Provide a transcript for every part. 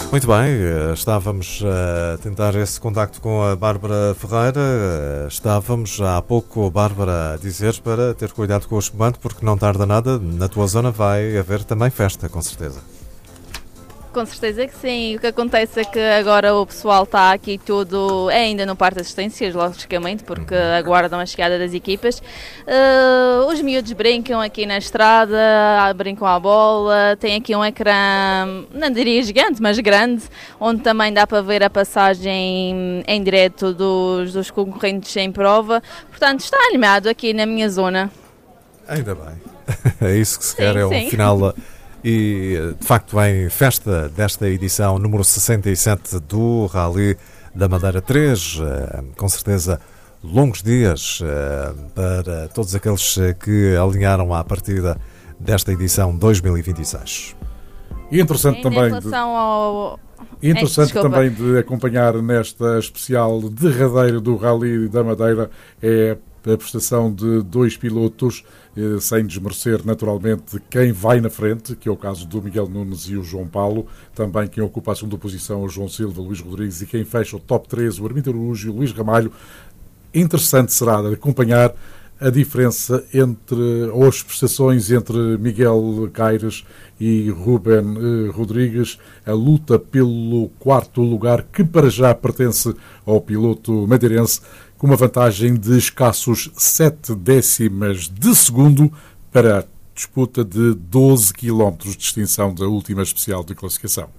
Muito bem, estávamos a tentar esse contacto com a Bárbara Ferreira. Estávamos há pouco, Bárbara, a dizer para ter cuidado com o espumante, porque não tarda nada, na tua zona vai haver também festa, com certeza. Com certeza que sim. O que acontece é que agora o pessoal está aqui tudo ainda no parque de assistências, logicamente, porque aguardam a chegada das equipas. Os miúdos brincam aqui na estrada, brincam à bola, tem aqui um ecrã, não diria gigante, mas grande, onde também dá para ver a passagem em direto dos concorrentes em prova. Portanto, está animado aqui na minha zona. Ainda bem. É isso que se quer, Sim, é um sim. final... E, de facto, em festa desta edição número 67 do Rally da Madeira 3, com certeza longos dias para todos aqueles que alinharam à partida desta edição 2026. E interessante também, Em relação ao... também de acompanhar nesta especial derradeira do Rally da Madeira é a prestação de dois pilotos, sem desmerecer naturalmente quem vai na frente, que é o caso do Miguel Nunes e o João Paulo, também quem ocupa a segunda posição, o João Silva, o Luís Rodrigues, e quem fecha o top 3, o Armindo Araújo e o Luís Ramalho. Interessante será acompanhar a diferença ou as prestações entre Miguel Caires e Ruben Rodrigues, a luta pelo quarto lugar, que para já pertence ao piloto madeirense, com uma vantagem de escassos 7 décimas de segundo para a disputa de 12 km de extensão da última especial de classificação.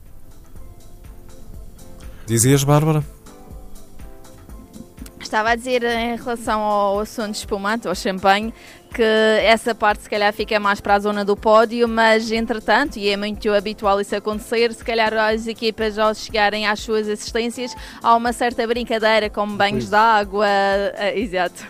Dizias, Bárbara? Estava a dizer em relação ao assunto de espumante, ao champanhe, que essa parte se calhar fica mais para a zona do pódio, mas entretanto, e é muito habitual isso acontecer, se calhar as equipas ao chegarem às suas assistências há uma certa brincadeira como banhos de água, exato.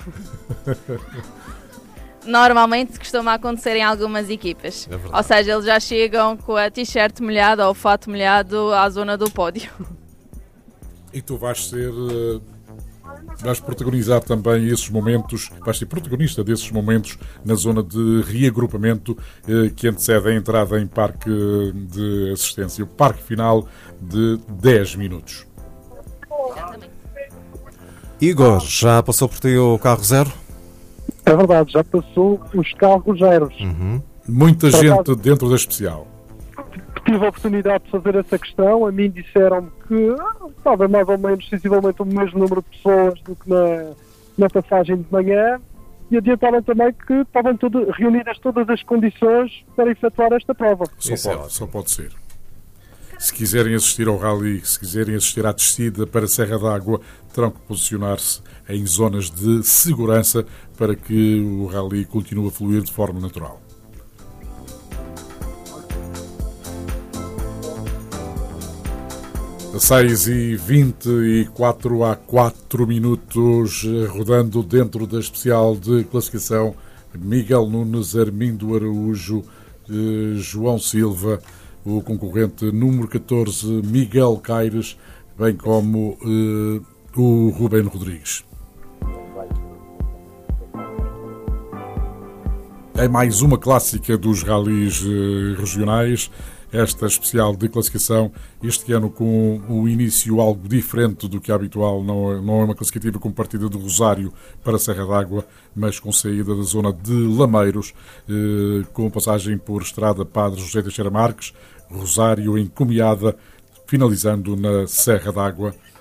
Normalmente costuma acontecer em algumas equipas, ou seja, eles já chegam com a t-shirt molhada ou o fato molhado à zona do pódio. E tu vais protagonizar também esses momentos, vais ser protagonista desses momentos na zona de reagrupamento que antecede a entrada em parque de assistência, o parque final de 10 minutos. Igor, já passou por ti o carro zero? É verdade, já passou os carros zeros. Muita gente dentro da especial. Tive a oportunidade de fazer essa questão, a mim disseram-me que estava mais ou menos sensivelmente o mesmo número de pessoas do que na passagem de manhã, e adiantaram também que estavam reunidas todas as condições para efetuar esta prova. Só pode ser. Se quiserem assistir ao rally, se quiserem assistir à descida para a Serra d'Água, terão que posicionar-se em zonas de segurança para que o rally continue a fluir de forma natural. A 6h24, há 4 minutos, rodando dentro da especial de classificação, Miguel Nunes, Armindo Araújo, João Silva, o concorrente número 14, Miguel Caires, bem como o Ruben Rodrigues. É mais uma clássica dos ralis regionais, esta especial de classificação, este ano com um início algo diferente do que é habitual, não é uma classificativa com partida de Rosário para a Serra d'Água, mas com saída da zona de Lameiros, com passagem por Estrada Padre José Teixeira Marques, Rosário em Comiada, finalizando na Serra d'Água.